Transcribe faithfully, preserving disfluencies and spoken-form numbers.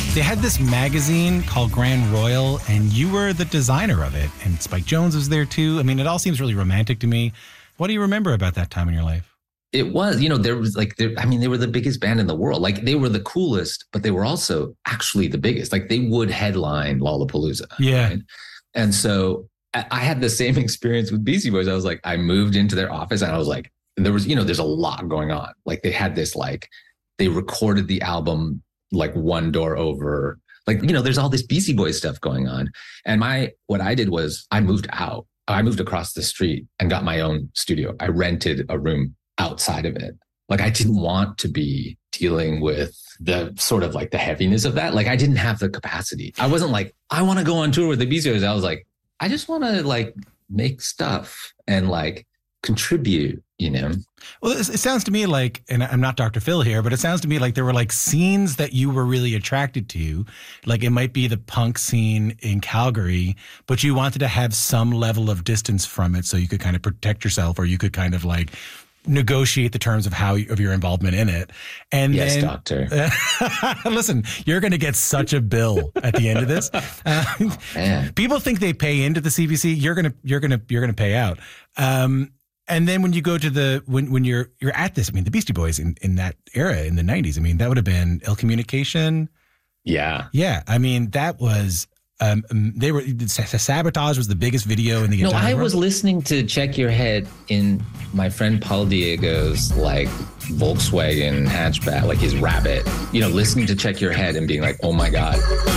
They had this magazine called Grand Royal, and you were the designer of it. And Spike Jonze was there too. I mean, it all seems really romantic to me. What do you remember about that time in your life? It was, you know, there was like, I mean, they were the biggest band in the world. Like they were the coolest, but they were also actually the biggest. Like they would headline Lollapalooza. Yeah. Right? And so I had the same experience with Beastie Boys. I was like, I moved into their office and I was like, there was, you know, there's a lot going on. Like they had this, like they recorded the album like one door over, like, you know, there's all this Beastie Boys stuff going on. And my, what I did was I moved out. I moved across the street and got my own studio. I rented a room outside of it. Like I didn't want to be dealing with the sort of like the heaviness of that. Like I didn't have the capacity. I wasn't like, I want to go on tour with the Beastie Boys. I was like, I just want to like make stuff and like contribute, you know? Well, it, it sounds to me like, and I'm not Doctor Phil here, but it sounds to me like there were like scenes that you were really attracted to. Like it might be the punk scene in Calgary, but you wanted to have some level of distance from it so you could kind of protect yourself, or you could kind of like negotiate the terms of how of your involvement in it. And yes, then, doctor. Uh, listen, you're going to get such a bill at the end of this. Uh, oh, man. People think they pay into the C B C. You're gonna you're gonna you're gonna pay out. Um, and then when you go to the when when you're you're at this, I mean, the Beastie Boys in in that era in the nineties. I mean, that would have been Ill Communication. Yeah, yeah. I mean, that was. Um, they were Sabotage was the biggest video in the no, entire I world. was listening to Check Your Head in my friend Paul Diego's like Volkswagen hatchback, like his Rabbit, you know, listening to Check Your Head and being like, oh my God.